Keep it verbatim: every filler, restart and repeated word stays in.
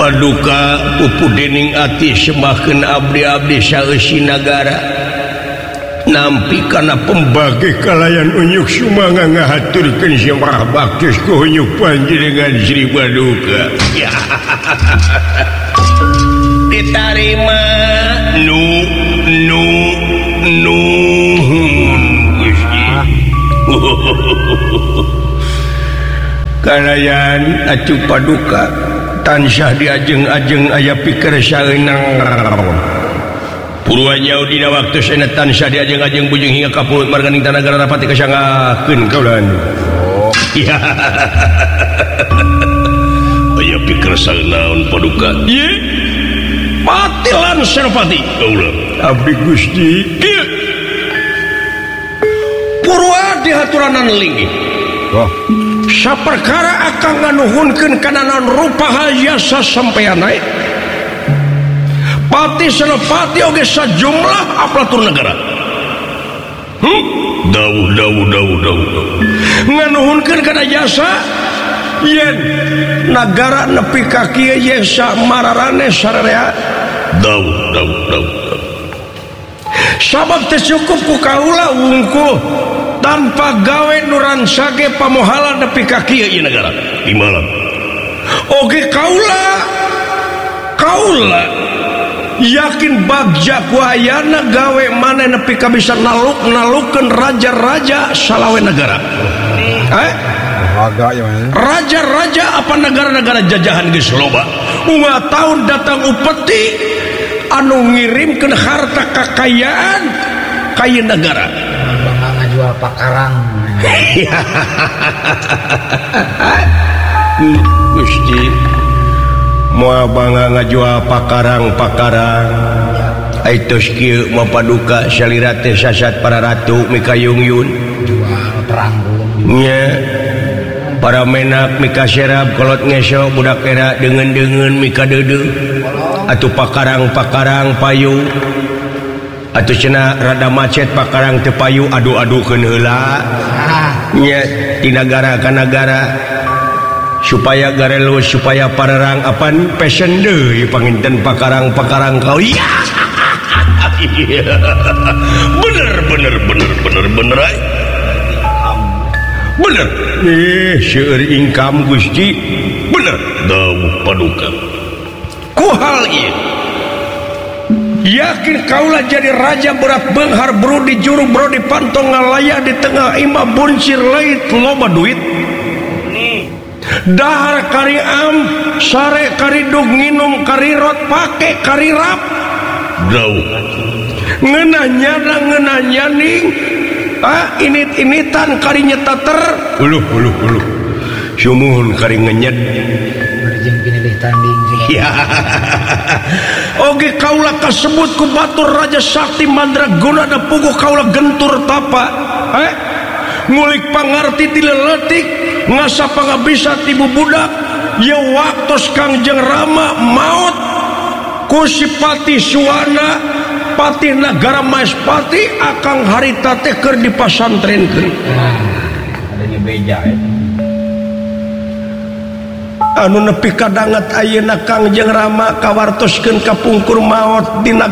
paduka pupu dening ati semakeun abdi-abdi saeusi nagara nampi kana pembagi kalayan unyuk sumanga ngahaturkeun sembah bakti ku unyuk panjenengan Sri Paduka. Ya. Diterima nu nu nuhun Gusti. Kalayan atuh paduka tansah diajeng-ajeng aya pikir saeunang purua nyaho dina waktu sana tansah diajeng-ajeng bujeng hingga ka pulut marganing tanagara rapati kasangakeun kaulan. Ya. Aya pikir saeunaon paduka? Ieu Patilan Senopati kaula abdi Gusti. Ieu purua dihaturanan linggih. Oh. Saperkara akang nganuhunkeun kana naon rupa hayasa sampean naik. Pati Senopati oge sajumlah aparatur negara. Hmm? Dawuh dawuh dawuh dawuh. Nganuhunkeun kana jasa yen nagara nepi ka kieu yesa mararane sararea. Dawuh dawuh dawuh. Sabab teu cukup ku kaula wungkul tanpa gawe nuran sage pamohala nepi ka kieu ieu negara di malam. Oge kaula kaula yakin bagja ku ayana gawe maneh nepi ka bisa naluk-nalukeun raja-raja salawe negara. Eh? Raja-raja apa negara-negara jajahan geus loba. Unga taun datang upeti anu ngirimkeun harta kakayaan ka ieu negara. Jual pakarang. Gusti moal bangga ngajual pakarang-pakarang. Aitos kieu mah paduka salira teh sasat para ratu mikayung-yun. Jual peranggung. Nya para menak mika serab kolot ngeso budak era deungeun-deungeun mika deudeu. Atuh pakarang-pakarang payu. Atuh cenah rada macet pakarang teu payu adu-adukeun heula nya ti nagara ka nagara supaya garelus supaya parerang apan passion deui panginten pakarang-pakarang kau. Ya. Bener bener bener bener bener ay. Bener. Eh seueur income Gusti. Bener. Dawuh paduka. Ku hal ieu yakin kaulah jadi raja berat benghar bro di juru bro di pantong ngalaya di tengah imah buncir lait loba duit dahar kari am sare kari dug nginum kari rot pake kari rap dawuh ngeunah nyana ngeunah nyaning ah init-initan kari nyetater uluh uluh uluh sumuhun kari ngenyet jeung pinilih tanding. Ya. Oge kaula kasebut ku batur Raja Sakti Mandraguna da puguh kaula gentur tapa. Eh? Ngulik pangarti ti leutik ngasa pangabisa ti bubudak ye waktos Kangjeng Rama maot ku si Pati Suwana Pati Nagara Maespati akang harita teh keur dipasantrenkeun. Nah, adanya beja ya. Anu nepi kadanget ayeuna Kangjeng Rama kawartoskeun kapungkur maot dina